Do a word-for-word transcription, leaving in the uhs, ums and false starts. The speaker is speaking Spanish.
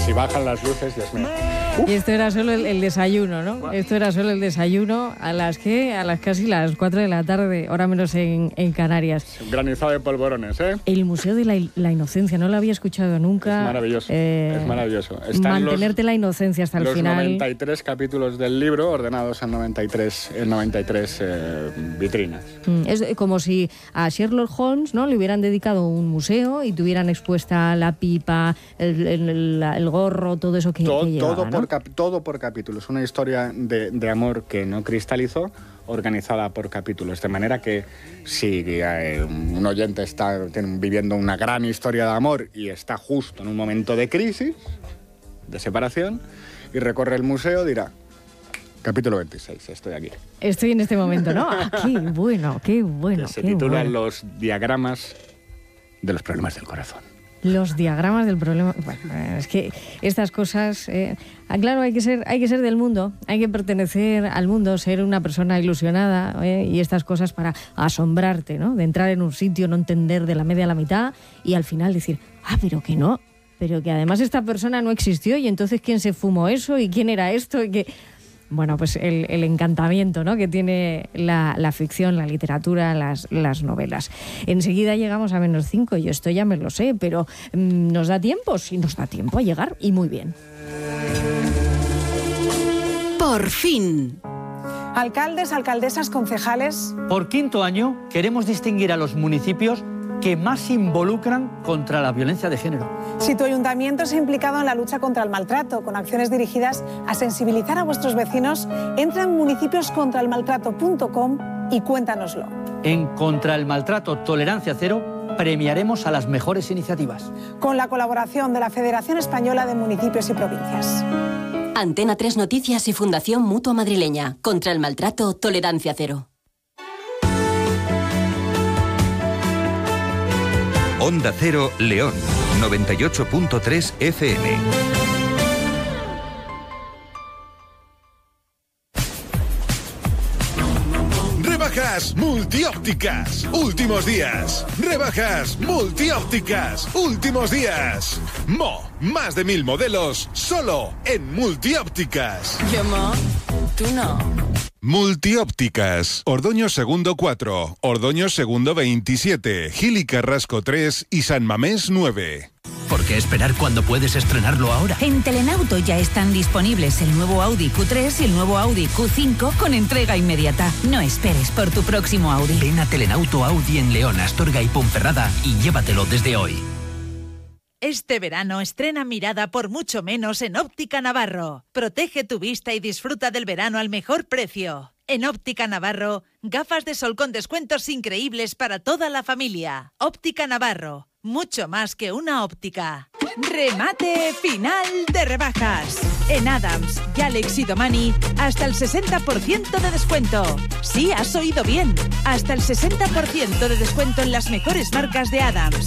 si bajan las luces, Dios mío. Y esto era solo el, el desayuno, ¿no? Esto era solo el desayuno a las que a las casi las cuatro de la tarde, hora menos en, en Canarias. Un granizado de polvorones, ¿eh? El Museo de la, la Inocencia, no lo había escuchado nunca. Es maravilloso, eh, es maravilloso. Están mantenerte los, la inocencia hasta el los final. noventa y tres capítulos del libro ordenados en noventa y tres, en noventa y tres eh, vitrinas. Es como si a Sherlock Holmes, ¿no?, le hubieran dedicado un museo y tuvieran expuesta la pipa, el, el, el gorro, todo eso que, todo, que llevaba, todo, ¿no? por cap, todo por capítulos. Una historia de, de amor que no cristalizó, organizada por capítulos. De manera que si eh, un oyente está tiene, viviendo una gran historia de amor y está justo en un momento de crisis, de separación, y recorre el museo, dirá: capítulo veintiséis, estoy aquí. Estoy en este momento, ¿no? Ah, qué bueno, qué bueno. Que se qué titula bueno. Los diagramas de los problemas del corazón. Los diagramas del problema. Bueno, es que estas cosas, eh, claro, hay que ser, hay que ser del mundo, hay que pertenecer al mundo, ser una persona ilusionada, eh, y estas cosas para asombrarte, ¿no? De entrar en un sitio, no entender de la media a la mitad y al final decir: ah, pero que no, pero que además esta persona no existió y entonces ¿quién se fumó eso y quién era esto? Y que... Bueno, pues el, el encantamiento, ¿no?, que tiene la, la ficción, la literatura, las, las novelas. Enseguida llegamos a menos cinco, yo esto ya me lo sé, pero mmm, ¿nos da tiempo? Sí, nos da tiempo a llegar, y muy bien. Por fin. Alcaldes, alcaldesas, concejales. Por quinto año queremos distinguir a los municipios que más se involucran contra la violencia de género. Si tu ayuntamiento se ha implicado en la lucha contra el maltrato, con acciones dirigidas a sensibilizar a vuestros vecinos, entra en municipios contra el maltrato punto com y cuéntanoslo. En Contra el Maltrato Tolerancia Cero premiaremos a las mejores iniciativas. Con la colaboración de la Federación Española de Municipios y Provincias. Antena tres Noticias y Fundación Mutua Madrileña. Contra el Maltrato Tolerancia Cero. Onda Cero León, noventa y ocho punto tres F M. Rebajas multiópticas, últimos días. Rebajas multiópticas, últimos días. Mo, más de mil modelos, solo en multiópticas. Yo, Mo, tú no. Multiópticas, Ordoño Segundo cuatro, Ordoño Segundo veintisiete, Gil y Carrasco tres y San Mamés nueve. ¿Por qué esperar cuando puedes estrenarlo ahora? En Telenauto ya están disponibles el nuevo Audi Q tres y el nuevo Audi Q cinco con entrega inmediata. No esperes por tu próximo Audi. Ven a Telenauto Audi en León, Astorga y Ponferrada y llévatelo desde hoy. Este verano estrena Mirada por mucho menos en Óptica Navarro. Protege tu vista y disfruta del verano al mejor precio. En Óptica Navarro, gafas de sol con descuentos increíbles para toda la familia. Óptica Navarro, mucho más que una óptica. Remate final de rebajas. En Adams, Yalex y Domani, hasta el sesenta por ciento de descuento. Sí, has oído bien. Hasta el sesenta por ciento de descuento en las mejores marcas de Adams.